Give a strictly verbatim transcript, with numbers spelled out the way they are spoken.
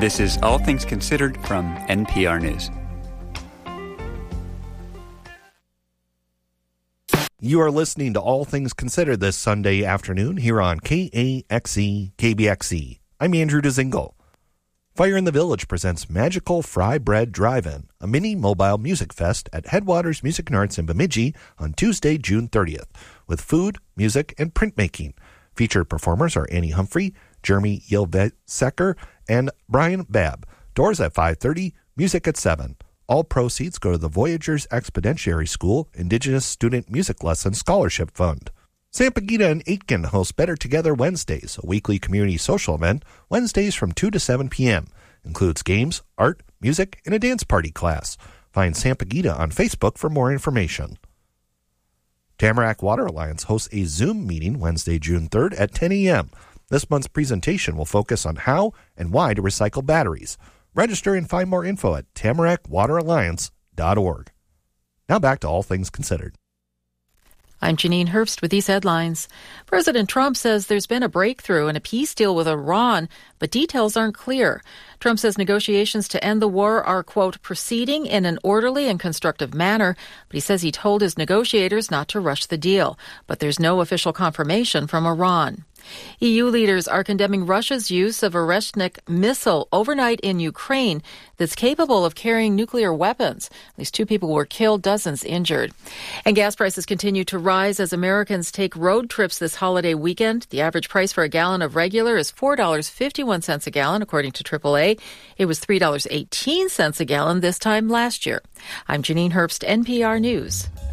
This is All Things Considered from N P R News. You are listening to All Things Considered this Sunday afternoon here on K A X E K B X E. I'm Andrew DeZingle. Fire in the Village presents Magical Fry Bread Drive-In, a mini mobile music fest at Headwaters Music and Arts in Bemidji on Tuesday, June thirtieth, with food, music, and printmaking. Featured performers are Annie Humphrey, Jeremy Yelvetsecker, and Brian Babb. Doors at five thirty, music at seven. All proceeds go to the Voyagers Exponentiary School Indigenous Student Music Lesson Scholarship Fund. Sampaguita and Aitken host Better Together Wednesdays, a weekly community social event, Wednesdays from two to seven p.m. Includes games, art, music, and a dance party class. Find Sampaguita on Facebook for more information. Tamarack Water Alliance hosts a Zoom meeting Wednesday, June third at ten a.m. This month's presentation will focus on how and why to recycle batteries. Register and find more info at tamarack water alliance dot org. Now back to All Things Considered. I'm Janine Herbst with these headlines. President Trump says there's been a breakthrough in a peace deal with Iran, but details aren't clear. Trump says negotiations to end the war are, quote, proceeding in an orderly and constructive manner, but he says he told his negotiators not to rush the deal. But there's no official confirmation from Iran. E U leaders are condemning Russia's use of a Oreshnik missile overnight in Ukraine that's capable of carrying nuclear weapons. At least two people were killed, dozens injured. And gas prices continue to rise as Americans take road trips this holiday weekend. The average price for a gallon of regular is four dollars and fifty-one cents a gallon, according to triple A. It was three dollars and eighteen cents a gallon this time last year. I'm Janine Herbst, N P R News.